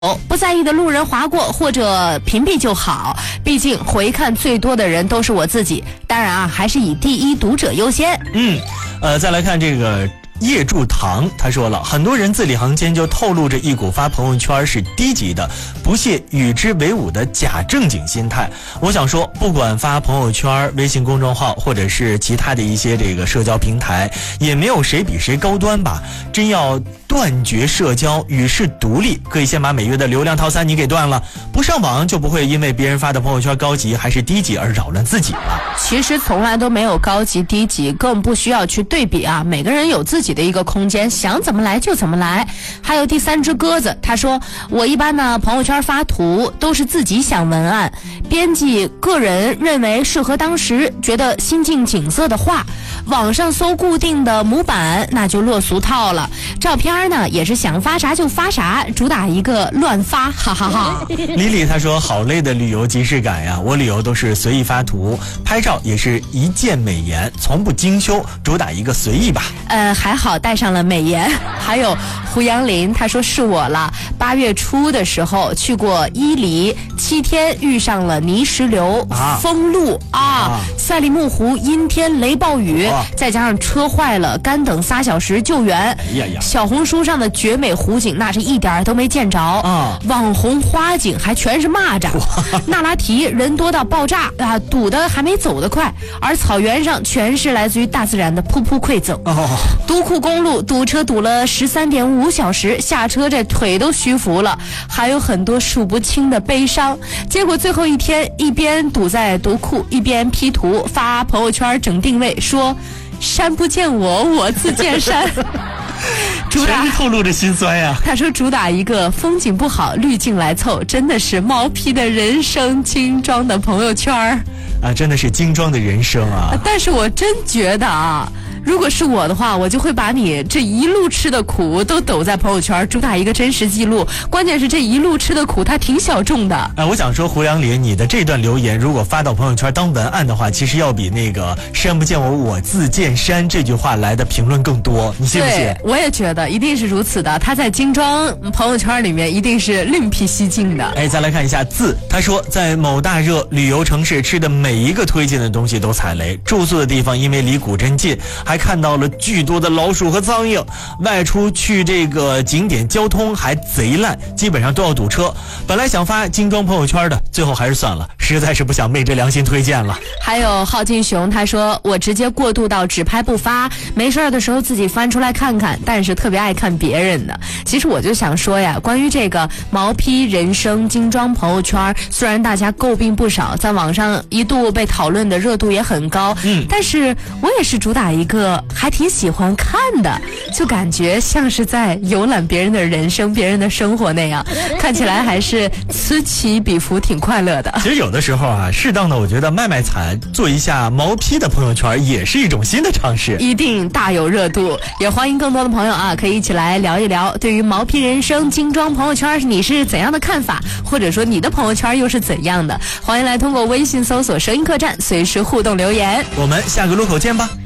不在意的路人划过或者屏蔽就好，毕竟回看最多的人都是我自己，当然啊，还是以第一读者优先。 再来看这个叶柱堂，他说了，很多人字里行间就透露着一股发朋友圈是低级的、不屑与之为伍的假正经心态。我想说，不管发朋友圈、微信公众号或者是其他的一些这个社交平台，也没有谁比谁高端吧。真要断绝社交，与世独立，可以先把每月的流量套餐你给断了，不上网就不会因为别人发的朋友圈高级还是低级而扰乱自己了。 其实从来都没有高级低级，更不需要去对比啊，每个人有自己的一个空间，想怎么来就怎么来。还有第三只鸽子，他说，我一般呢朋友圈发图都是自己想文案，编辑个人认为适合当时觉得心境景色的话，网上搜固定的模板那就落俗套了。照片呢也是想发啥就发啥，主打一个乱发，哈哈哈。 李李他说，好累的旅游即视感呀，我旅游都是随意发图，拍照也是一键美颜，从不精修，主打一个随意吧。 还好带上了美颜。还有胡杨林，他说是我了，8月初的时候去过伊犁，7天遇上了泥石流、封路赛里木湖阴天雷暴雨，再加上车坏了，干等3小时救援。小红书上的绝美湖景那是一点都没见着网红花景还全是蚂蚱。那拉提人多到爆炸啊，堵得还没走得快，而草原上全是来自于大自然的噗噗馈赠。独库公路堵车堵了13.5小时，下车这腿都虚浮了，还有很多数不清的悲伤。结果最后一天一边堵在独库，一边 P 图发朋友圈整定位，说山不见我，我自见山。主打全是透露着心酸呀。 他说主打一个风景不好滤镜来凑，真的是毛坯的人生精装的朋友圈啊，真的是精装的人生啊。 但是我真觉得啊，如果是我的话，我就会把你这一路吃的苦都抖在朋友圈，主打一个真实记录。关键是这一路吃的苦它挺小众的。 我想说胡杨林，你的这段留言如果发到朋友圈当文案的话，其实要比那个山不见我，我自见山这句话来的评论更多，你信不信？ 对，我也觉得一定是如此的。他在精装朋友圈里面一定是另辟蹊径的。 再来看一下字，他说在某大热旅游城市吃的每一个推荐的东西都踩雷，住宿的地方因为离古镇近，还看到了巨多的老鼠和苍蝇，外出去这个景点交通还贼烂，基本上都要堵车。本来想发精装朋友圈的，最后还是算了，实在是不想昧着良心推荐了。 还有浩进雄，他说我直接过渡到只拍不发，没事的时候自己翻出来看看，但是特别爱看别人的。其实我就想说呀，关于这个毛坯人生精装朋友圈，虽然大家诟病不少，在网上一度被讨论的热度也很高，但是我也是主打一个还挺喜欢看的，就感觉像是在游览别人的人生、别人的生活那样，看起来还是此起彼伏，挺快乐的。 其实有的时候啊，适当的我觉得卖卖惨，做一下毛坯的朋友圈也是一种新的尝试， 一定大有热度。也欢迎更多的朋友啊，可以一起来聊一聊，对于毛坯人生精装朋友圈你是怎样的看法，或者说你的朋友圈又是怎样的？欢迎来通过微信搜索声音客栈随时互动留言。 我们下个路口见吧。